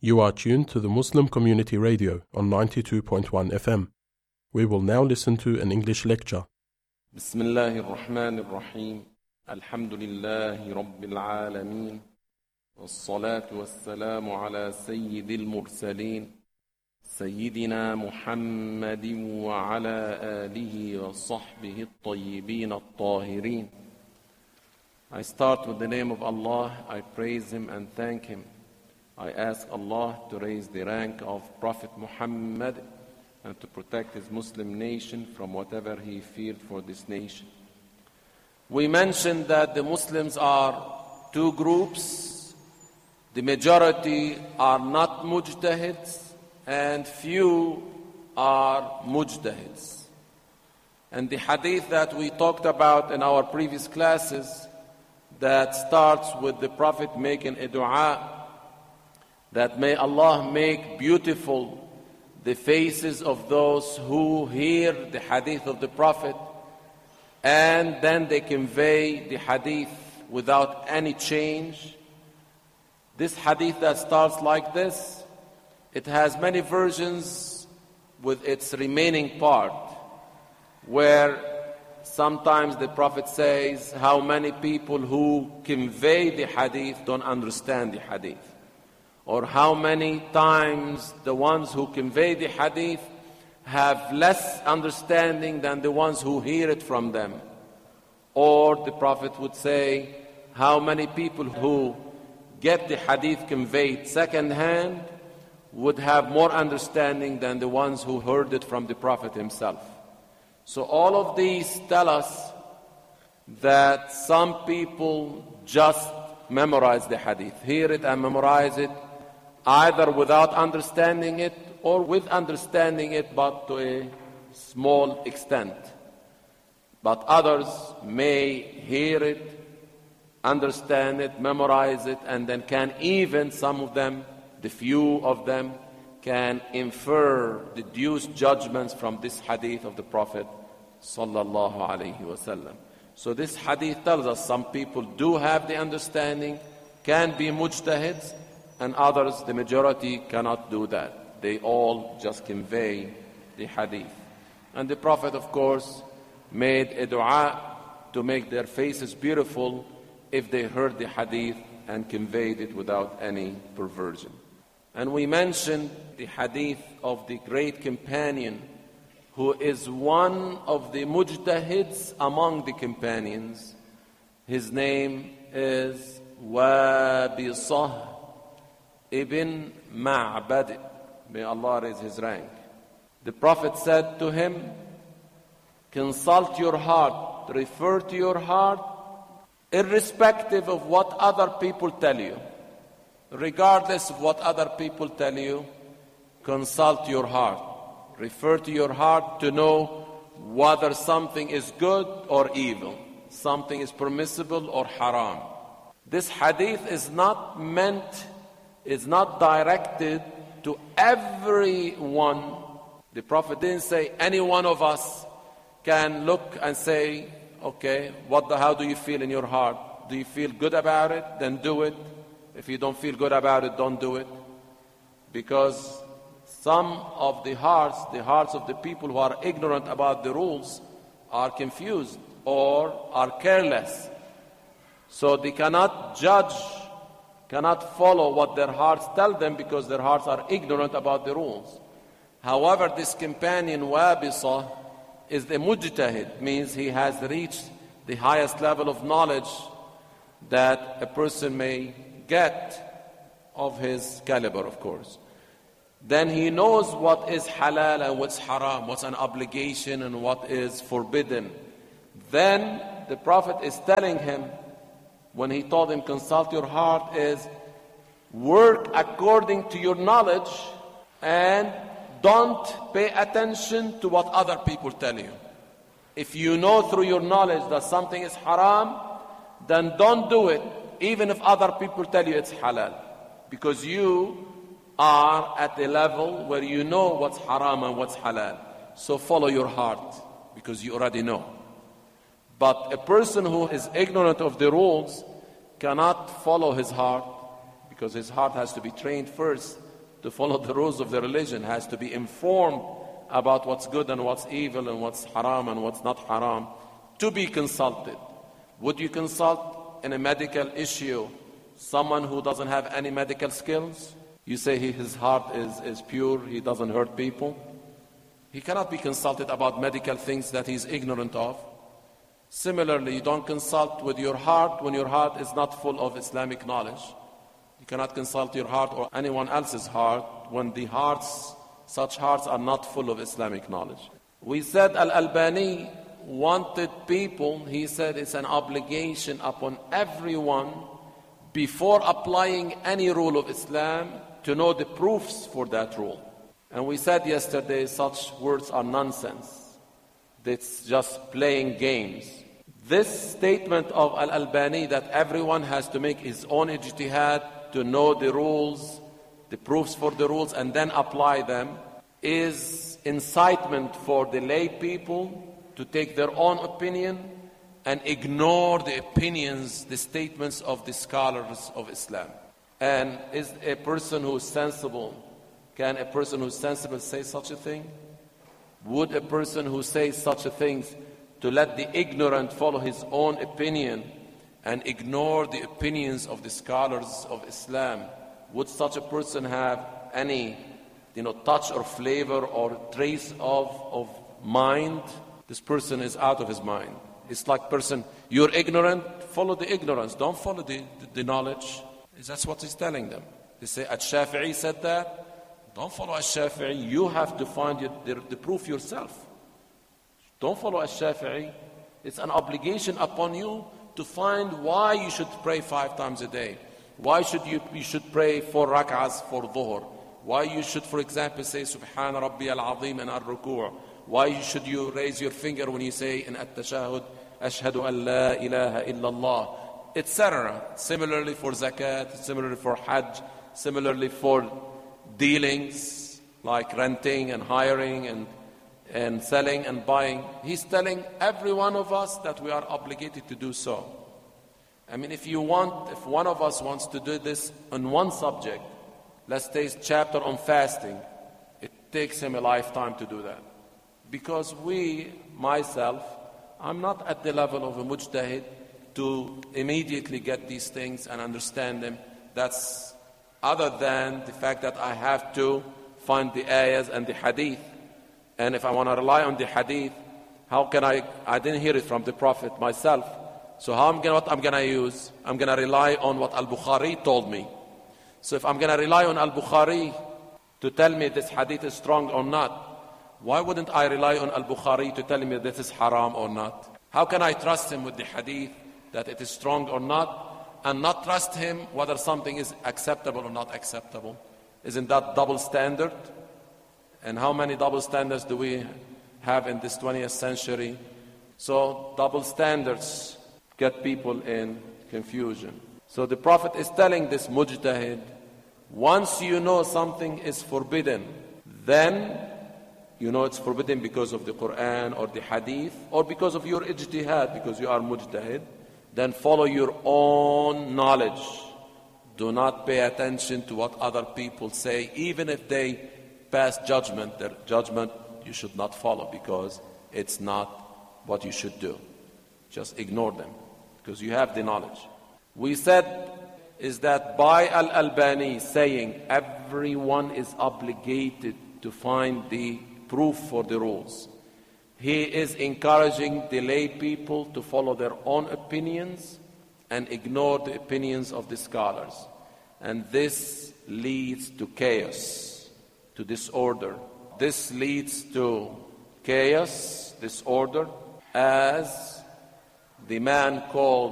You are tuned to the Muslim Community Radio on 92.1 FM. We will now listen to an English lecture. بسم الله الرحمن الرحيم الحمد لله رب العالمين والصلاة والسلام على سيد المرسلين سيدنا محمد وعلى آله وصحبه الطيبين الطاهرين. I start with the name of Allah. I praise Him and thank Him. I ask Allah to raise the rank of Prophet Muhammad and to protect his Muslim nation from whatever he feared for this nation. We mentioned that the Muslims are two groups. The majority are not mujtahids and few are mujtahids. And the hadith that we talked about in our previous classes that starts with the Prophet making a dua that may Allah make beautiful the faces of those who hear the hadith of the Prophet and then they convey the hadith without any change. This hadith that starts like this, it has many versions with its remaining part, where sometimes the Prophet says how many people who convey the hadith don't understand the hadith, or how many times the ones who convey the hadith have less understanding than the ones who hear it from them. Or the Prophet would say how many people who get the hadith conveyed second hand would have more understanding than the ones who heard it from the Prophet himself. So all of these tell us that some people just memorize the hadith, hear it and memorize it, either without understanding it or with understanding it but to a small extent. But others may hear it, understand it, memorize it, and then can even, some of them, the few of them, can infer, deduce judgments from this hadith of the Prophet sallallahu alaihi wasallam. So this hadith tells us some people do have the understanding, can be mujtahids, and others, the majority, cannot do that. They all just convey the hadith. And the Prophet, of course, made a dua to make their faces beautiful if they heard the hadith and conveyed it without any perversion. And we mentioned the hadith of the great companion who is one of the mujtahids among the companions. His name is Wabisah Ibn Ma'bad, may Allah raise his rank. The Prophet said to him, consult your heart, refer to your heart, irrespective of what other people tell you. Regardless of what other people tell you, consult your heart. Refer to your heart to know whether something is good or evil, something is permissible or haram. This hadith is not directed to everyone. The Prophet didn't say any one of us can look and say, okay, how do you feel in your heart? Do you feel good about it? Then do it. If you don't feel good about it, don't do it. Because some of the hearts of the people who are ignorant about the rules are confused or are careless. So they cannot judge, cannot follow what their hearts tell them because their hearts are ignorant about the rules. However, this companion Wabisah is the mujtahid, means he has reached the highest level of knowledge that a person may get of his caliber, of course. Then he knows what is halal and what's haram, what's an obligation and what is forbidden. Then the Prophet is telling him, when he told him, consult your heart, is work according to your knowledge and don't pay attention to what other people tell you. If you know through your knowledge that something is haram, then don't do it, even if other people tell you it's halal. Because you are at a level where you know what's haram and what's halal. So follow your heart, because you already know. But a person who is ignorant of the rules cannot follow his heart, because his heart has to be trained first to follow the rules of the religion, has to be informed about what's good and what's evil and what's haram and what's not haram, to be consulted. Would you consult in a medical issue someone who doesn't have any medical skills? You say his heart is pure, he doesn't hurt people. He cannot be consulted about medical things that he's ignorant of. Similarly, you don't consult with your heart when your heart is not full of Islamic knowledge. You cannot consult your heart or anyone else's heart when such hearts are not full of Islamic knowledge. We said Al-Albani wanted people, he said it's an obligation upon everyone before applying any rule of Islam to know the proofs for that rule. And we said yesterday such words are nonsense. It's just playing games. This statement of Al-Albani that everyone has to make his own ijtihad to know the rules, the proofs for the rules, and then apply them, is incitement for the lay people to take their own opinion and ignore the opinions, the statements of the scholars of Islam. And is a person who is sensible, can a person who is sensible say such a thing? Would a person who says such a thing to let the ignorant follow his own opinion and ignore the opinions of the scholars of Islam, would such a person have any touch or flavor or trace of mind? This person is out of his mind. It's like person, you're ignorant, follow the ignorance, don't follow the knowledge. That's what he's telling them. They say, Al-Shafi'i said that. Don't follow Al-Shafi'i. You have to find the proof yourself. Don't follow Al-Shafi'i. It's an obligation upon you to find why you should pray 5 times a day. Why you should pray 4 rak'ahs for dhuhr. Why you should, for example, say Subhana Rabbi al-Azim and al-Ruku'. Why should you raise your finger when you say in at-tashahud, Ashhadu an la ilaha illallah, etc. Similarly for zakat, similarly for hajj, similarly for dealings like renting and hiring and selling and buying. He's telling every one of us that we are obligated to do so. I mean, if one of us wants to do this on one subject, let's take a chapter on fasting, it takes him a lifetime to do that. Because myself, I'm not at the level of a mujtahid to immediately get these things and understand them. That's other than the fact that I have to find the ayahs and the hadith. And if I want to rely on the hadith, how can I didn't hear it from the Prophet myself. So what I'm going to use? I'm going to rely on what Al-Bukhari told me. So if I'm going to rely on Al-Bukhari to tell me this hadith is strong or not, why wouldn't I rely on Al-Bukhari to tell me this is haram or not? How can I trust him with the hadith that it is strong or not, and not trust him whether something is acceptable or not acceptable? Isn't that double standard? And how many double standards do we have in this 20th century? So double standards get people in confusion. So the Prophet is telling this mujtahid, once you know something is forbidden, then you know it's forbidden because of the Quran or the Hadith or because of your ijtihad, because you are mujtahid, then follow your own knowledge. Do not pay attention to what other people say, even if they pass judgment. Their judgment you should not follow because it's not what you should do. Just ignore them because you have the knowledge. We said is that by Al-Albani saying everyone is obligated to find the proof for the rules, he is encouraging the lay people to follow their own opinions and ignore the opinions of the scholars. And this leads to chaos, to disorder. This leads to chaos, disorder, as the man called